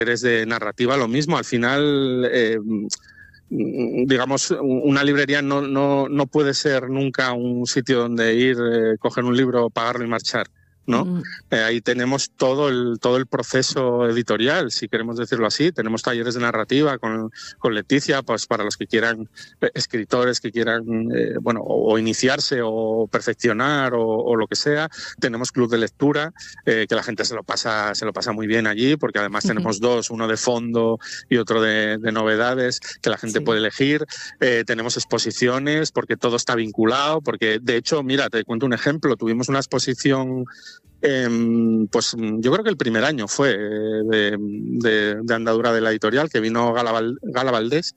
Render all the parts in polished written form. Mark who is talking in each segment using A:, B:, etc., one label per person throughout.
A: talleres de narrativa lo mismo. Al final, digamos, una librería no puede ser nunca un sitio donde ir, coger un libro, pagarlo y marchar, ¿no? Ahí tenemos todo el proceso editorial, si queremos decirlo así. Tenemos talleres de narrativa con Leticia, pues para los que quieran, escritores que quieran, o iniciarse o perfeccionar o lo que sea. Tenemos club de lectura, que la gente se lo pasa muy bien allí, porque además tenemos dos, uno de fondo y otro de novedades, que la gente puede elegir. Tenemos exposiciones, porque todo está vinculado, porque de hecho, mira, te cuento un ejemplo. Tuvimos una exposición, pues yo creo que el primer año fue de andadura de la editorial, que vino Gala Valdés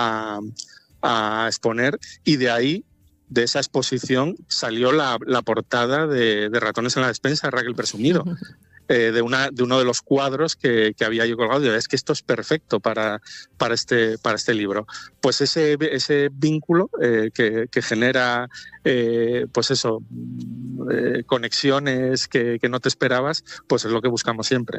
A: a exponer, y de ahí, de esa exposición, salió la portada de Ratones en la despensa, de Raquel Presumido. De uno de los cuadros que había yo colgado. Es que esto es perfecto para este libro. Pues ese vínculo que genera, pues eso, conexiones que no te esperabas, pues es lo que buscamos siempre.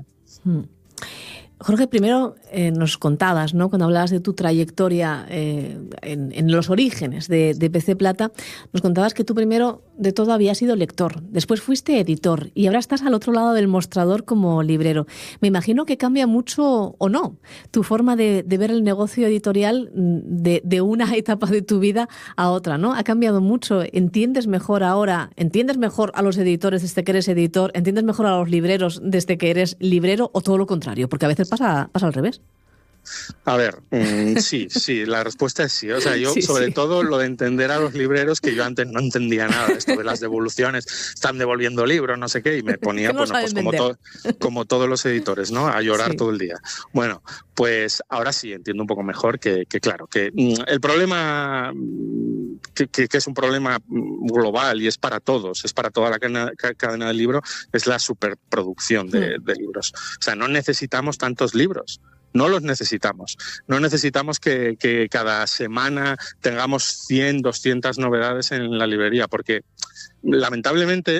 B: Jorge, primero nos contabas, ¿no?, cuando hablabas de tu trayectoria en los orígenes de PC Plata, nos contabas que tú primero de todo habías sido lector, después fuiste editor y ahora estás al otro lado del mostrador como librero. Me imagino que cambia mucho, o no, tu forma de ver el negocio editorial de una etapa de tu vida a otra, ¿no? Ha cambiado mucho. ¿Entiendes mejor ahora? ¿Entiendes mejor a los editores desde que eres editor? ¿Entiendes mejor a los libreros desde que eres librero, o todo lo contrario? Porque a veces pasa al revés.
A: A ver, sí, la respuesta es sí. O sea, yo sobre todo lo de entender a los libreros, que yo antes no entendía nada, esto de las devoluciones, están devolviendo libros, no sé qué, y me ponía, bueno, pues como todos los editores, ¿no?, a llorar todo el día. Bueno, pues ahora sí entiendo un poco mejor que claro, que el problema, que es un problema global y es para todos, es para toda la cadena del libro, es la superproducción de libros. O sea, no necesitamos tantos libros. No los necesitamos. No necesitamos que cada semana tengamos 100, 200 novedades en la librería, porque lamentablemente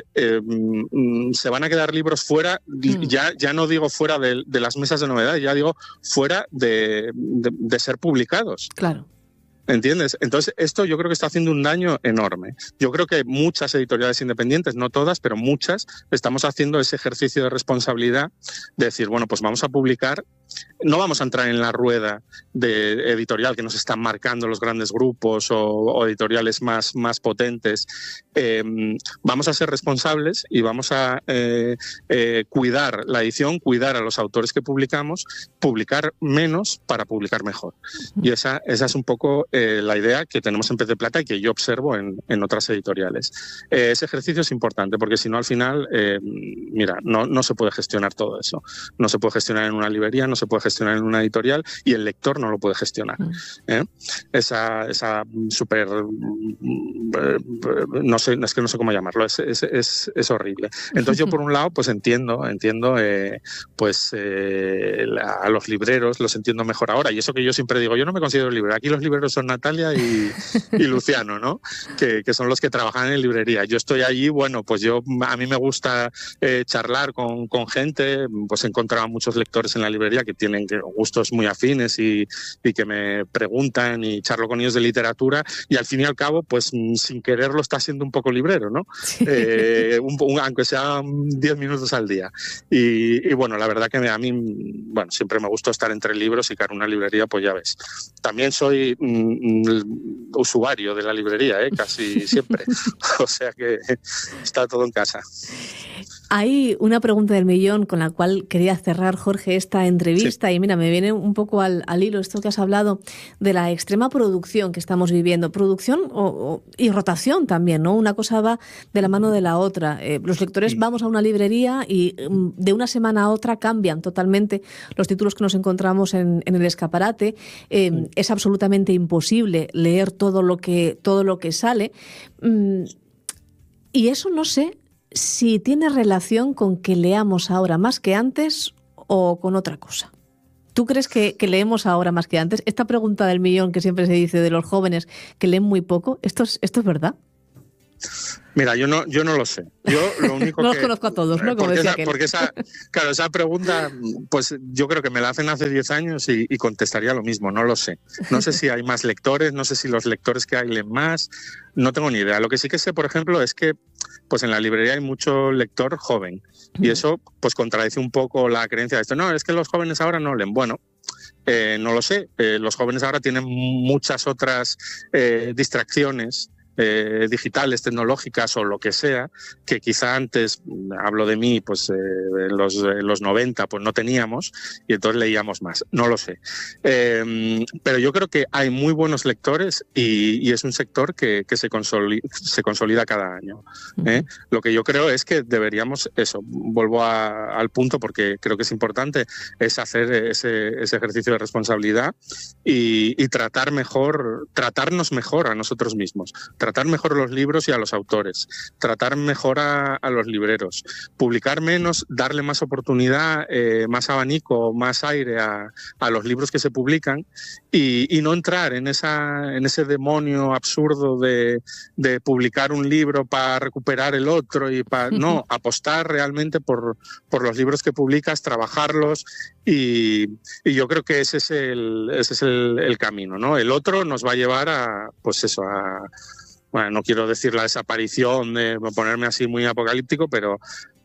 A: se van a quedar libros fuera, ya no digo fuera de las mesas de novedades, ya digo fuera de ser publicados.
B: Claro.
A: ¿Entiendes? Entonces, esto yo creo que está haciendo un daño enorme. Yo creo que muchas editoriales independientes, no todas, pero muchas, estamos haciendo ese ejercicio de responsabilidad de decir, bueno, pues vamos a publicar, no vamos a entrar en la rueda de editorial que nos están marcando los grandes grupos o editoriales más potentes. Vamos a ser responsables y vamos a cuidar la edición, cuidar a los autores que publicamos, publicar menos para publicar mejor. Y esa es un poco la idea que tenemos en PC Plata y que yo observo en otras editoriales. Ese ejercicio es importante, porque si no, al final, mira, no se puede gestionar todo eso. No se puede gestionar en una librería, no se puede gestionar en una editorial, y el lector no lo puede gestionar. Esa súper... no sé, es que no sé cómo llamarlo, es horrible. Entonces yo, por un lado, pues entiendo a los libreros, los entiendo mejor ahora. Y eso que yo siempre digo, yo no me considero librero. Aquí los libreros son Natalia y Luciano, ¿no? Que son los que trabajan en librería. Yo estoy allí, bueno, pues a mí me gusta charlar con gente, pues he encontrado a muchos lectores en la librería que tienen gustos muy afines y que me preguntan, y charlo con ellos de literatura, y al fin y al cabo, pues sin quererlo está siendo un poco librero, ¿no? Sí. Aunque sean 10 minutos al día. Y bueno, la verdad que a mí, bueno, siempre me gustó estar entre libros, y claro, una librería, pues ya ves. También soy usuario de la librería, casi siempre. O sea que está todo en casa.
B: Hay una pregunta del millón con la cual quería cerrar, Jorge, esta entrevista. Sí. Y mira, me viene un poco al hilo esto que has hablado de la extrema producción que estamos viviendo. Producción y rotación también, ¿no? Una cosa va de la mano de la otra. Los lectores vamos a una librería y de una semana a otra cambian totalmente los títulos que nos encontramos en el escaparate. Es absolutamente imposible leer todo lo que sale. Y eso no sé si tiene relación con que leamos ahora más que antes o con otra cosa. ¿Tú crees que leemos ahora más que antes? Esta pregunta del millón que siempre se dice de los jóvenes que leen muy poco, ¿esto es verdad?
A: Mira, yo no lo sé. Yo lo único
B: no los conozco a todos, ¿no? Como decía
A: porque esa pregunta, pues yo creo que me la hacen hace 10 años y contestaría lo mismo, no lo sé. No sé si hay más lectores, no sé si los lectores que hay leen más, no tengo ni idea. Lo que sí que sé, por ejemplo, es que pues en la librería hay mucho lector joven y eso pues contradice un poco la creencia de esto. No, es que los jóvenes ahora no leen. Bueno, no lo sé. Los jóvenes ahora tienen muchas otras distracciones digitales, tecnológicas o lo que sea, que quizá antes, hablo de mí, pues en los 90 pues no teníamos y entonces leíamos más, no lo sé. Pero yo creo que hay muy buenos lectores y es un sector que se consolida cada año. Lo que yo creo es que deberíamos, eso, vuelvo al punto porque creo que es importante, es hacer ese ejercicio de responsabilidad y tratarnos mejor a nosotros mismos. Tratar mejor los libros y a los autores, tratar mejor a los libreros, publicar menos, darle más oportunidad, más abanico, más aire a los libros que se publican y no entrar en ese demonio absurdo de publicar un libro para recuperar el otro y no, apostar realmente por los libros que publicas, trabajarlos y yo creo que ese es el camino, ¿no? El otro nos va a llevar a, pues eso, bueno, no quiero decir la desaparición, de ponerme así muy apocalíptico, pero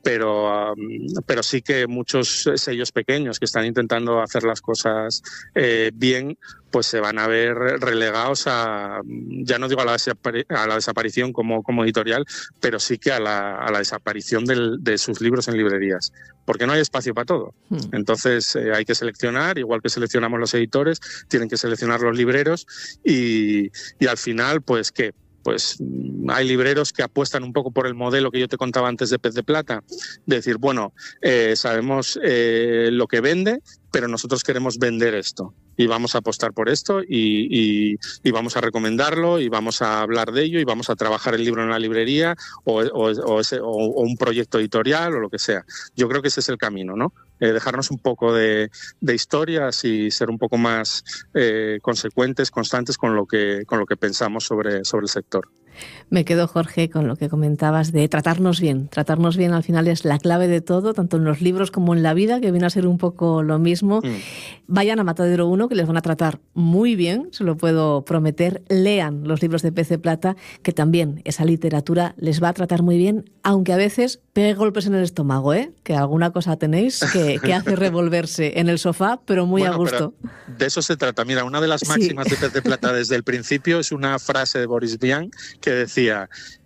A: sí que muchos sellos pequeños que están intentando hacer las cosas bien, pues se van a ver relegados ya no digo a la desaparición como editorial, pero sí que a la desaparición de sus libros en librerías, porque no hay espacio para todo. Entonces hay que seleccionar, igual que seleccionamos los editores, tienen que seleccionar los libreros y al final, pues ¿qué? Pues hay libreros que apuestan un poco por el modelo que yo te contaba antes de Pez de Plata, de decir, bueno, sabemos lo que vende, pero nosotros queremos vender esto y vamos a apostar por esto y vamos a recomendarlo y vamos a hablar de ello y vamos a trabajar el libro en la librería o un proyecto editorial o lo que sea. Yo creo que ese es el camino, ¿no? Dejarnos un poco de historias y ser un poco más consecuentes, constantes con lo que pensamos sobre el sector.
B: Me quedo, Jorge, con lo que comentabas de tratarnos bien. Tratarnos bien al final es la clave de todo, tanto en los libros como en la vida, que viene a ser un poco lo mismo. Vayan a Matadero 1, que les van a tratar muy bien, se lo puedo prometer. Lean los libros de Pez de Plata, que también esa literatura les va a tratar muy bien, aunque a veces pegue golpes en el estómago, que alguna cosa tenéis que hace revolverse en el sofá, pero muy a gusto.
A: Pero de eso se trata. Mira, una de las máximas de Pez de Plata desde el principio es una frase de Boris Vian que decía,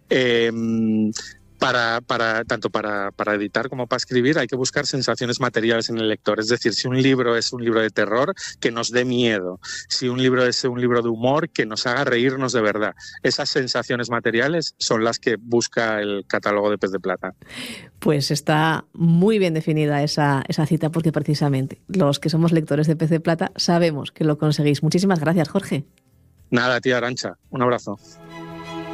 A: tanto para editar como para escribir hay que buscar sensaciones materiales en el lector. Es decir, si un libro es un libro de terror, que nos dé miedo. Si un libro es un libro de humor, que nos haga reírnos de verdad. Esas sensaciones materiales son las que busca el catálogo de Pez de Plata.
B: Pues está muy bien definida esa cita, porque precisamente los que somos lectores de Pez de Plata sabemos que lo conseguís. Muchísimas gracias, Jorge.
A: Nada, tía Arantxa. Un abrazo.